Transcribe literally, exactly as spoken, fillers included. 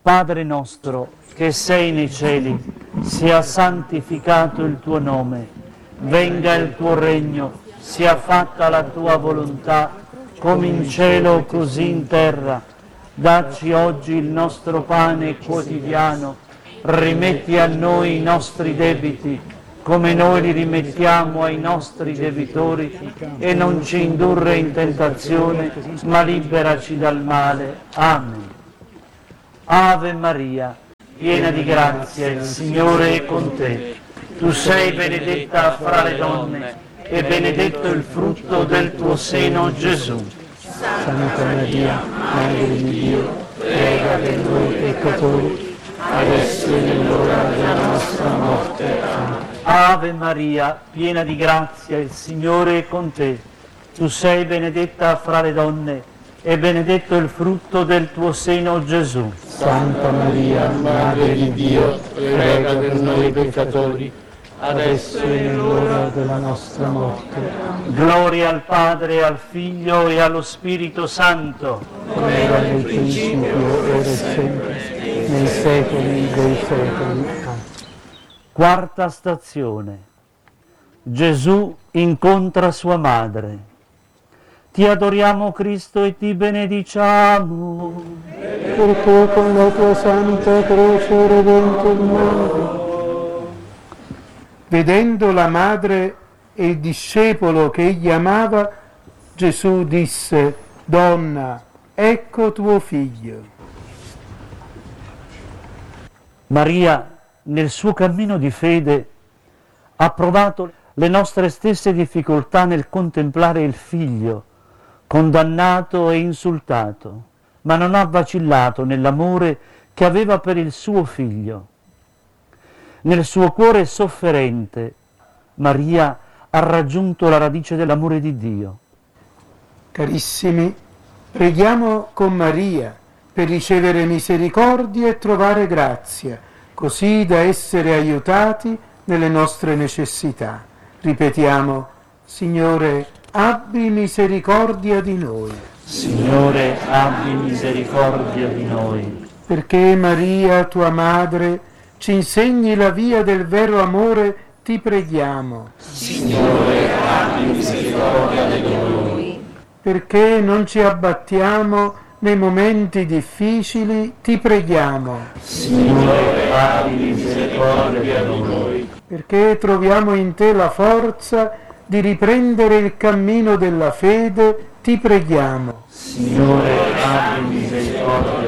Padre nostro, che sei nei cieli, sia santificato il tuo nome, venga il tuo regno, sia fatta la tua volontà, come in cielo così in terra. Dacci oggi il nostro pane quotidiano, rimetti a noi i nostri debiti, come noi li rimettiamo ai nostri debitori, e non ci indurre in tentazione, ma liberaci dal male. Amen. Ave Maria, piena di grazia, il Signore è con te. Tu sei benedetta fra le donne, e benedetto il frutto del tuo seno, Gesù. Santa Maria, Madre di Dio, prega per noi peccatori, adesso è nell'ora della nostra morte. Amen. Ave Maria, piena di grazia, il Signore è con te. Tu sei benedetta fra le donne, e benedetto il frutto del tuo seno, Gesù. Santa Maria, Madre di Dio, prega per noi peccatori, adesso è nell'ora della nostra morte. Gloria al Padre, al Figlio e allo Spirito Santo. Come era nel principio, ora e sempre, nei secoli dei secoli. Quarta stazione. Gesù incontra sua madre. Ti adoriamo, Cristo, e ti benediciamo. Perché con la tua santa croce hai redento il mondo. Vedendo la madre e il discepolo che egli amava, Gesù disse: Donna, ecco tuo figlio. Maria, nel suo cammino di fede, ha provato le nostre stesse difficoltà nel contemplare il figlio, condannato e insultato, ma non ha vacillato nell'amore che aveva per il suo figlio. Nel suo cuore sofferente, Maria ha raggiunto la radice dell'amore di Dio. Carissimi, preghiamo con Maria per ricevere misericordia e trovare grazia, così da essere aiutati nelle nostre necessità. Ripetiamo: Signore, abbi misericordia di noi. Signore, abbi misericordia di noi. Perché Maria, tua madre, ci insegni la via del vero amore, ti preghiamo. Signore, abbi misericordia di noi. Perché non ci abbattiamo nei momenti difficili, ti preghiamo. Signore, abbi misericordia di noi. Perché troviamo in te la forza di riprendere il cammino della fede, ti preghiamo. Signore, abbi misericordia